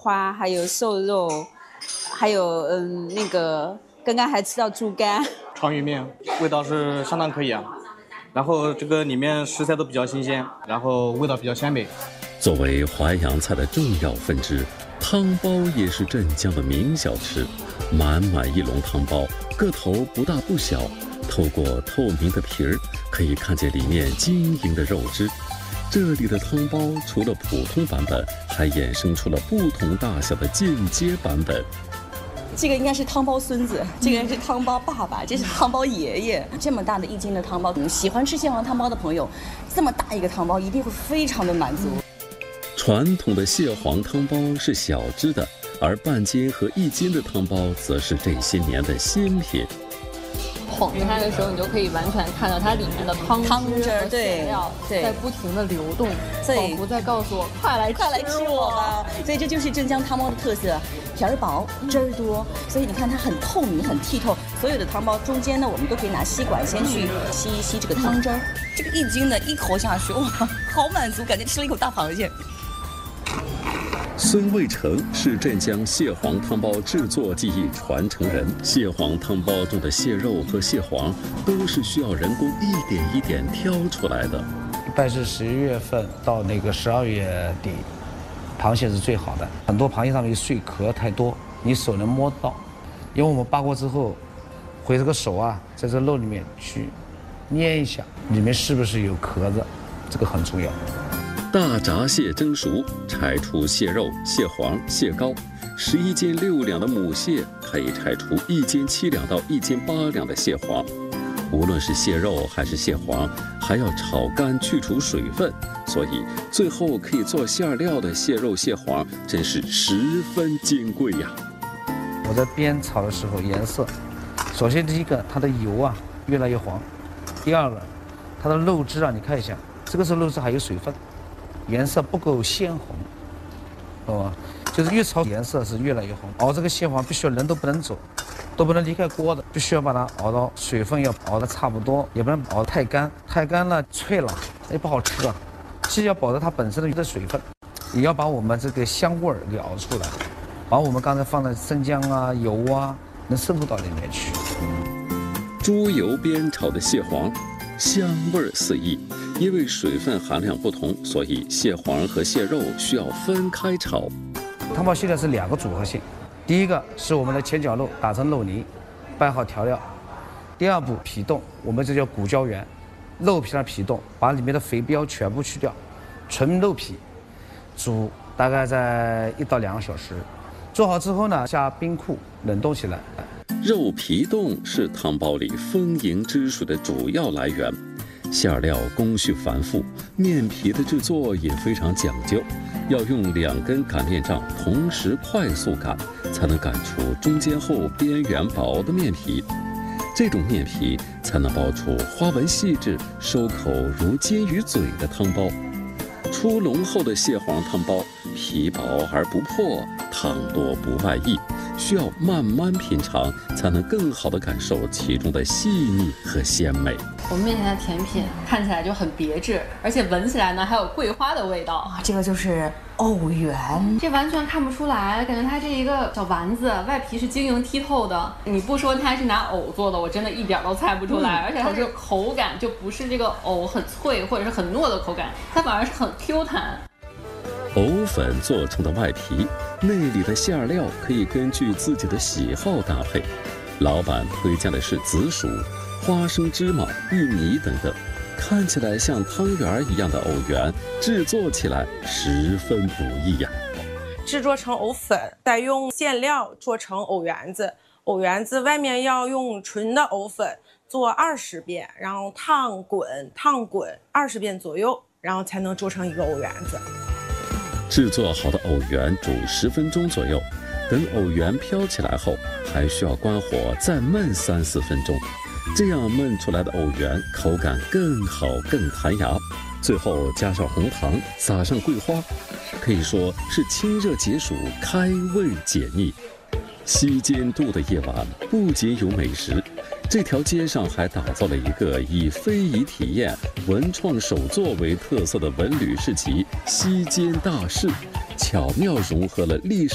花，还有瘦肉，还有那个刚刚还吃到猪肝。 川渝面味道是相当可以啊，然后这个里面食材都比较新鲜，然后味道比较鲜美。 作为淮扬菜的重要分支，汤包也是镇江的名小吃。满满一笼汤包，个头不大不小，透过透明的皮儿，可以看见里面晶莹的肉汁。这里的汤包除了普通版本，还衍生出了不同大小的间接版本。 这个应该是汤包孙子，这个是汤包爸爸，这是汤包爷爷。这么大的1斤的汤包，喜欢吃蟹黄汤包的朋友，这么大一个汤包一定会非常的满足。 传统的蟹黄汤包是小只的，而半斤和1斤的汤包则是这些年的新品。 捧开的时候，你就可以完全看到它里面的汤汁和馅料在不停的流动，仿佛在告诉我快来吃我吧。 所以这就是镇江汤包的特色，皮儿薄，汁儿多，所以你看它很透明，很剔透。所有的汤包中间呢，我们都可以拿吸管先去吸一吸这个汤汁儿。这个1斤的一口下去，哇，好满足，感觉吃了一口大螃蟹。 孙卫成是镇江蟹黄汤包制作技艺传承人。蟹黄汤包中的蟹肉和蟹黄都是需要人工一点一点挑出来的。 一般是11月份到那个12月底，螃蟹是最好的。很多螃蟹上面碎壳太多，你手能摸到，因为我们扒过之后，会这个手啊，在这肉里面去捏一下，里面是不是有壳子，这个很重要。 大闸蟹蒸熟，拆出蟹肉、蟹黄、蟹膏。11斤6两的母蟹可以拆出1斤7两到1斤8两的蟹黄。无论是蟹肉还是蟹黄，还要炒干去除水分，所以最后可以做馅料的蟹肉、蟹黄真是十分金贵呀。 我在煸炒的时候，颜色，首先第一个，它的油啊越来越黄；第二个，它的肉汁啊，你看一下，这个是肉汁还有水分。颜色不够鲜红，懂吗？就是越炒颜色是越来越红。熬这个蟹黄必须要人都不能走，都不能离开锅的，必须要把它熬到水分要熬得差不多，也不能熬得太干，太干了脆了也不好吃啊。既要保证它本身的水分，也要把我们这个香味儿给熬出来，把我们刚才放的生姜啊、油啊能渗透到里面去。 猪油煸炒的蟹黄，香味四溢。因为水分含量不同，所以蟹黄和蟹肉需要分开炒。 汤包蟹呢是2个组合性，第一个是我们的前脚肉打成肉泥，拌好调料。第二步皮冻，我们这叫骨胶原，肉皮上皮冻，把里面的肥膘全部去掉，纯肉皮，煮大概在1到2个小时。做好之后呢，下冰库冷冻起来。 肉皮冻是汤包里丰盈汁水的主要来源。馅料工序繁复，面皮的制作也非常讲究，要用2根擀面杖同时快速擀，才能擀出中间厚、边缘薄的面皮。这种面皮才能包出花纹细致、收口如金鱼嘴的汤包。出笼后的蟹黄汤包，皮薄而不破，汤多不外溢，需要慢慢品尝，才能更好地感受其中的细腻和鲜美。 我们面前的甜品看起来就很别致，而且闻起来呢还有桂花的味道。 这个就是藕圆， 这完全看不出来，感觉它这一个小丸子外皮是晶莹剔透的。你不说它是拿藕做的，我真的一点都猜不出来。而且它这个口感就不是这个藕很脆或者是很糯的口感，它反而是很 Q 弹。 藕粉做成的外皮，内里的馅料可以根据自己的喜好搭配。老板推荐的是紫薯、花生、芝麻、玉米等等，看起来像汤圆一样的藕圆，制作起来十分不易呀。 制作成藕粉，再用馅料做成藕圆子。藕圆子外面要用纯的藕粉做20遍，然后烫滚20遍左右，然后才能做成一个藕圆子。 制作好的藕圆煮10分钟左右，等藕圆飘起来后，还需要关火再焖3-4分钟。这样焖出来的藕圆口感更好更弹牙，最后加上红糖，撒上桂花，可以说是清热解暑、开胃解腻。西间渡的夜晚不仅有美食，这条街上还打造了一个以非遗体验、文创手作为特色的文旅市集——西间大市，巧妙融合了历史